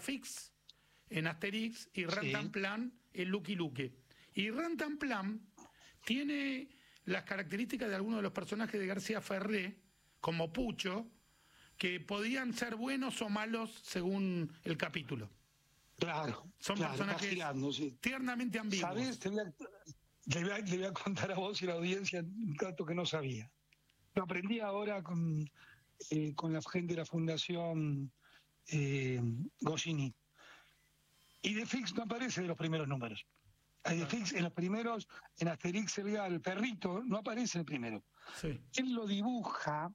Idefix en Asterix y Rantanplan en Lucky Luke. Y Rantanplan tiene las características de algunos de los personajes de García Ferré, como Pucho, que podían ser buenos o malos según el capítulo. Claro. Son personajes girando, tiernamente ambiguos. ¿Sabés? Le voy a contar a vos y a la audiencia un dato que no sabía. Lo aprendí ahora con la gente de la Fundación Goscinny. Idefix no aparece de los primeros números. Idefix en los primeros, en Asterix el perrito, no aparece en el primero. Sí. Él lo dibuja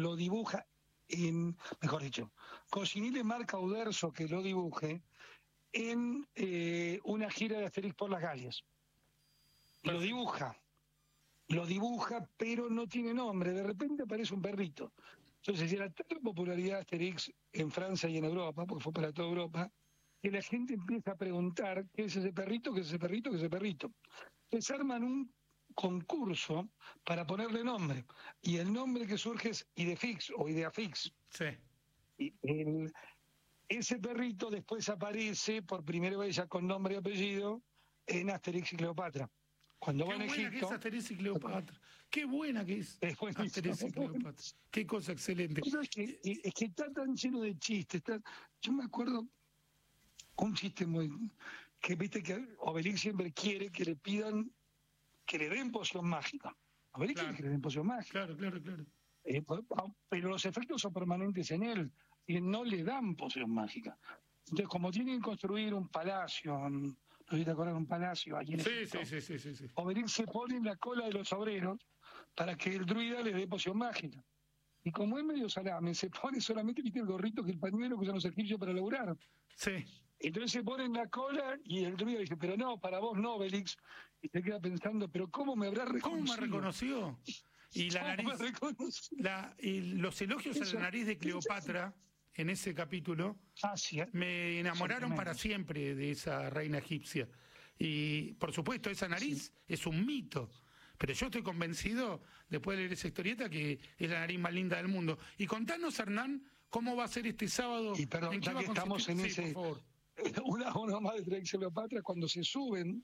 mejor dicho, Goscinny le marca a Uderzo que lo dibuje en una gira de Asterix por las Galles. Lo dibuja, pero no tiene nombre. De repente aparece un perrito. Entonces, era tanta popularidad de Asterix en Francia y en Europa, porque fue para toda Europa, que la gente empieza a preguntar qué es ese perrito, qué es ese perrito, qué es ese perrito. Entonces arman un concurso para ponerle nombre. Y el nombre que surge es Idefix o Ideafix. Sí. Y ese perrito después aparece por primera vez ya con nombre y apellido en Asterix y Cleopatra. Cuando van a Egipto... Qué buena que es Asterix y Cleopatra. Qué buena que es Asterix y Cleopatra. Qué cosa excelente. Es que está tan lleno de chistes. Yo me acuerdo un chiste muy... que viste que Obelix siempre quiere que le pidan que le den poción mágica. Obelix quiere que le den poción mágica. Claro. Pero los efectos son permanentes en él y no le dan poción mágica. Entonces, como tienen que construir un palacio, no sé si te acuerdas de un palacio allí en Egipto, sí. Obelix se pone en la cola de los obreros para que el druida le dé poción mágica. Y como es medio salame, se pone solamente, viste, el gorrito, que el pañuelo que usan los egipcios para laburar. Sí. Entonces se pone en la cola y el druida dice, pero no, para vos no, Obelix. Y se queda pensando, pero ¿cómo me habrá reconocido? ¿Cómo me reconoció? Y la nariz, y los elogios a la nariz de Cleopatra en ese capítulo me enamoraron para siempre de esa reina egipcia. Y por supuesto, esa nariz es un mito. Pero yo estoy convencido, después de leer esa historieta, que es la nariz más linda del mundo. Y contanos, Hernán, ¿cómo va a ser este sábado? Y perdón, ya que estamos en ese... Por favor. Una más de Asterix y Cleopatra, cuando se suben,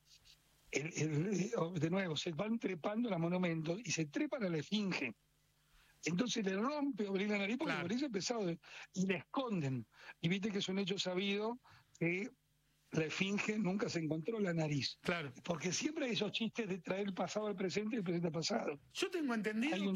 de nuevo, se van trepando los monumentos y se trepan a la esfinge. Entonces le rompe Obelix la nariz porque Obelix es pesado y le esconden. Y viste que es un hecho sabido que la esfinge nunca se encontró la nariz. Claro. Porque siempre hay esos chistes de traer el pasado al presente y el presente al pasado. Yo tengo entendido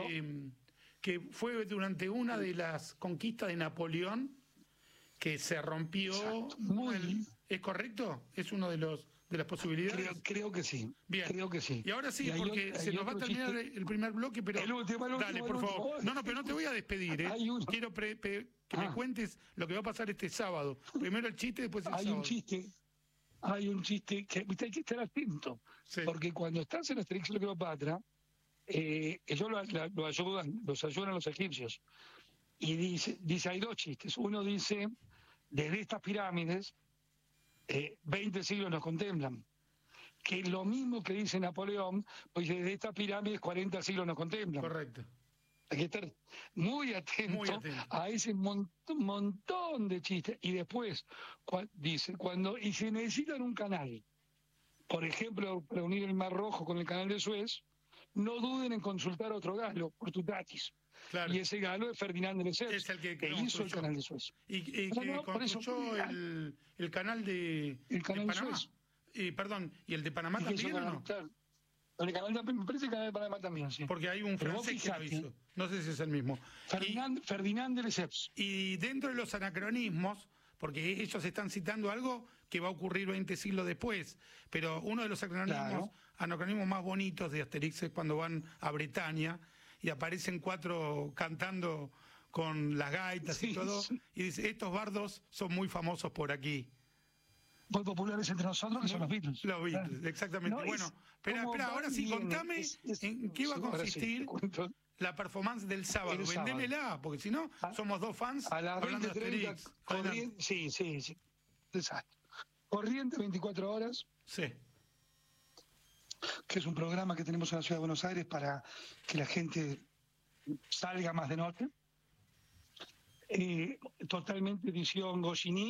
que fue durante una de las conquistas de Napoleón que se rompió. ¿Es correcto? ¿Es uno de las posibilidades? Creo que sí. Bien. Creo que sí. Y ahora sí, porque se nos va a terminar el primer bloque, pero el último, dale, por favor. No, pero no te voy a despedir, ¿eh? Quiero que me cuentes lo que va a pasar este sábado. Primero el chiste, después el sábado. Hay un chiste que hay que estar atento. Sí. Porque cuando estás en Asterix y Cleopatra, ellos los ayudan a los egipcios. Y dice, hay dos chistes. Uno dice, desde estas pirámides, 20 siglos nos contemplan. Que es lo mismo que dice Napoleón, pues desde estas pirámides 40 siglos nos contemplan. Correcto. Hay que estar muy atento a ese montón de chistes. Y después, dice, y si necesitan un canal, por ejemplo, para unir el Mar Rojo con el canal de Suez, no duden en consultar a otro galo, Portutatis. Claro. Y ese galo es Ferdinand de Lesseps, Es el que hizo el canal de Suez. Y que construyó el canal de Panamá. ¿Y el de Panamá también o no? Claro. El canal me parece que el canal de Panamá también, sí. Porque hay un francés que lo hizo. No sé si es el mismo. Ferdinand de Lesseps. Y dentro de los anacronismos, porque ellos están citando algo que va a ocurrir 20 siglos después, pero uno de los anacronismos más bonitos de Asterix es cuando van a Bretaña y aparecen 4 cantando con las gaitas y todo, y dice, estos bardos son muy famosos por aquí. Muy populares entre nosotros, que son los Beatles. Los Beatles, exactamente. No, bueno, espera, ahora sí, contame en qué va a consistir la performance del sábado. Vendémela, porque si no, somos 2 fans a las hablando de Asterix. Sí. Exacto. Corriente 24 horas. Sí. Que es un programa que tenemos en la Ciudad de Buenos Aires para que la gente salga más de noche. Totalmente edición Goscinny.